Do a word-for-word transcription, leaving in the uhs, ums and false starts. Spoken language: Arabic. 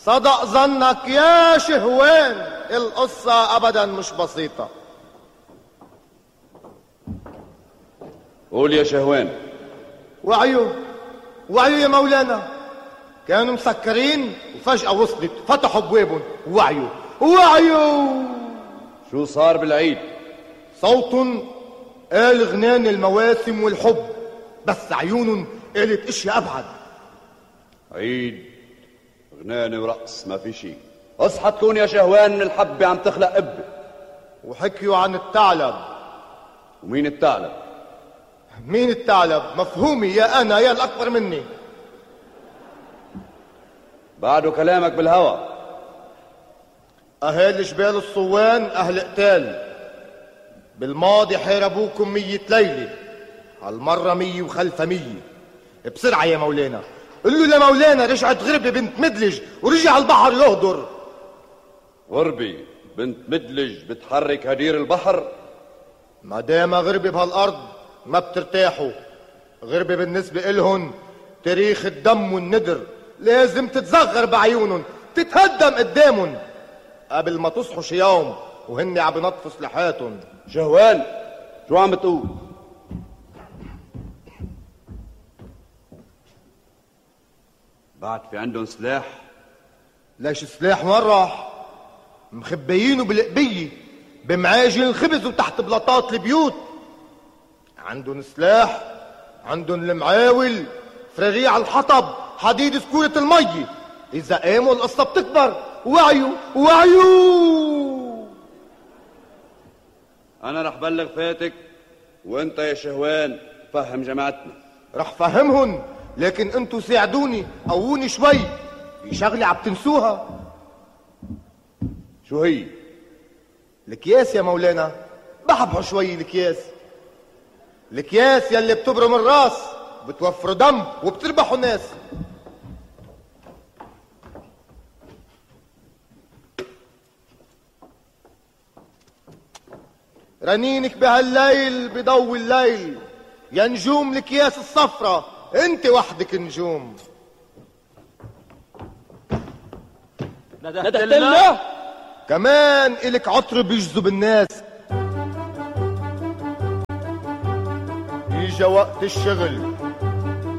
صدق ظنك يا شهوان، القصة أبدا مش بسيطة. قول يا شهوان. وعيوا وعيوا يا مولانا، كانوا مسكرين وفجأة وصلت، فتحوا بوابهم وعيوا وعيوا. شو صار بالعيد؟ صوت قال غنان المواسم والحب، بس عيونهم قالت اشياء ابعد. عيد غنان ورقص ما في شيء. اصحى تكون يا شهوان من الحبة عم تخلق قبة. وحكيوا عن الثعلب. ومين الثعلب؟ مين الثعلب؟ مفهومي يا انا يا الاكبر مني. بعده كلامك بالهوى. اهالي جبال الصوان اهل قتال، بالماضي حاربوكم مية ليلة، هالمرة مية وخلفها مية. بسرعة يا مولانا، قل له لمولانا رجعت غربة بنت مدلج ورجع البحر يهدر. غربي بنت مدلج بتحرك هدير البحر؟ ما دام غربة بهالأرض ما بترتاحوا. غربة بالنسبة إلهن تاريخ الدم والندر، لازم تتزغر بعيونن، تتهدم قدامن قبل ما تصحوا شي يوم وهن عم بنطفوا سلاحاتن. شهوان شو عم بتقول؟ بعد في عندهم سلاح؟ ليش سلاح وين راح؟ مخبيينه بالقبية بمعاجن الخبز وتحت بلاطات البيوت. عندهم سلاح، عندهم المعاول، فراريع الحطب، حديد سكورة المي. إذا قاموا القصة بتكبر. وعيوا وعيوا. أنا رح بلغ فاتك، وأنت يا شهوان فهم جماعتنا. رح فهمهن، لكن انتوا ساعدوني قووني شوي، في شغلة عم تنسوها. شو هي؟ الكياس يا مولانا، بحبحوا شوي الكياس. الكياس يلي بتبرم الراس، بتوفروا دم وبتربحوا ناس. رنينك بهالليل بضوي الليل، يا نجوم الكياس الصفرة، انت وحدك نجوم. ندهت الله. كمان إلك عطر بيجذب الناس. إجا وقت الشغل،